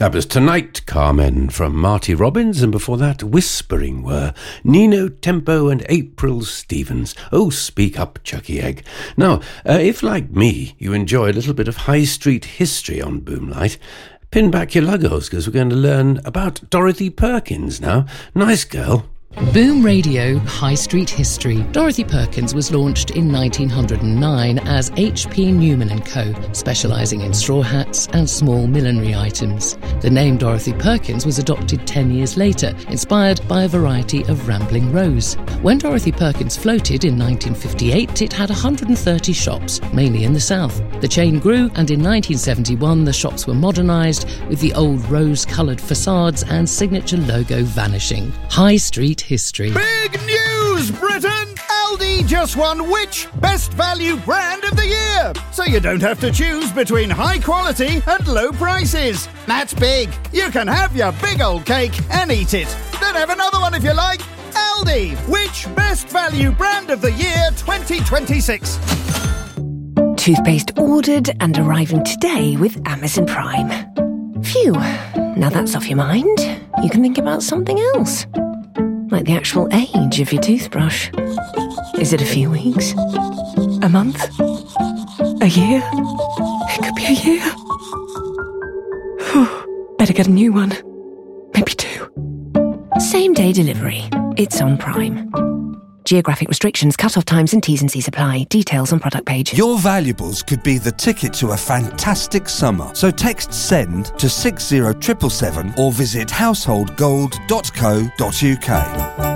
That was Tonight, Carmen from Marty Robbins, and before that, Whispering were Nino Tempo and April Stevens. Oh, speak up, Chucky Egg. Now, if like me, you enjoy a little bit of high street history on Boomlight, pin back your luggos because we're going to learn about Dorothy Perkins now. Nice girl. Boom Radio High Street History. Dorothy Perkins was launched in 1909 as H.P. Newman & Co., specialising in straw hats and small millinery items. The name Dorothy Perkins was adopted 10 years later, inspired by a variety of Rambling Rose. When Dorothy Perkins floated in 1958, it had 130 shops, mainly in the south. The chain grew, and in 1971 the shops were modernised, with the old rose-coloured facades and signature logo vanishing. High Street History. Big news, Britain! Aldi just won which Best Value Brand of the Year? So you don't have to choose between high quality and low prices. That's big. You can have your big old cake and eat it. Then have another one if you like. Aldi, which Best Value Brand of the Year 2026? Toothpaste ordered and arriving today with Amazon Prime. Phew, now that's off your mind. You can think about something else. Like the actual age of your toothbrush. Is it a few weeks? A month? A year? It could be a year. Better get a new one. Maybe 2. Same day delivery. It's on Prime. Geographic restrictions, cut-off times and T's and C's apply. Details on product page. Your valuables could be the ticket to a fantastic summer. So text SEND to 60777 or visit householdgold.co.uk.